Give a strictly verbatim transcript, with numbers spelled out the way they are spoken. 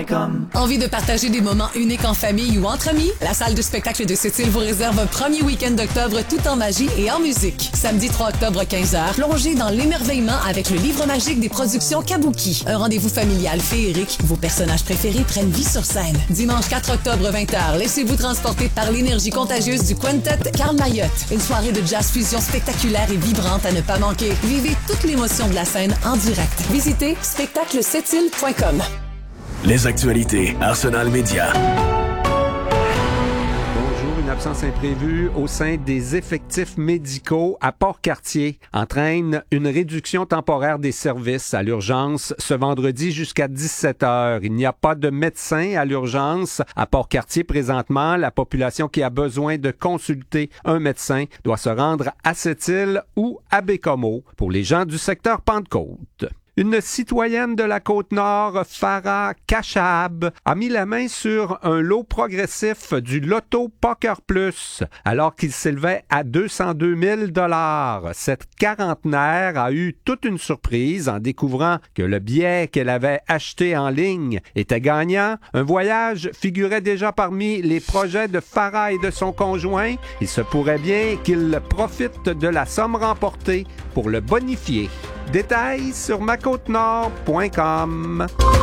point com. Envie de partager des moments uniques en famille ou entre amis? La salle de spectacle de Sept-Îles vous réserve un premier week-end d'octobre tout en magie et en musique. Samedi trois octobre, quinze heures, plongez dans l'émerveillement avec le livre magique des productions Kabuki. Un rendez-vous familial féerique. Vos personnages préférés prennent vie sur scène. Dimanche quatre octobre, vingt heures, laissez-vous transporter par l'énergie contagieuse du quintet Karl Mayotte. Une soirée de jazz fusion spectaculaire et vibrante à ne pas manquer. Vivez toute l'émotion de la scène en direct. Visitez spectacle sept îles point com. Les actualités Arsenal Média. Bonjour, une absence imprévue au sein des effectifs médicaux à Port-Cartier entraîne une réduction temporaire des services à l'urgence ce vendredi jusqu'à dix-sept heures. Il n'y a pas de médecin à l'urgence à Port-Cartier présentement. La population qui a besoin de consulter un médecin doit se rendre à Sept-Îles ou à Bécomo pour les gens du secteur Pentecôte. Une citoyenne de la Côte-Nord, Farah Kachab, a mis la main sur un lot progressif du Loto Poker Plus, alors qu'il s'élevait à deux cent deux mille dollars. Cette quarantenaire a eu toute une surprise en découvrant que le billet qu'elle avait acheté en ligne était gagnant. Un voyage figurait déjà parmi les projets de Farah et de son conjoint. Il se pourrait bien qu'il profite de la somme remportée pour le bonifier. Détails sur ma côte nord point com.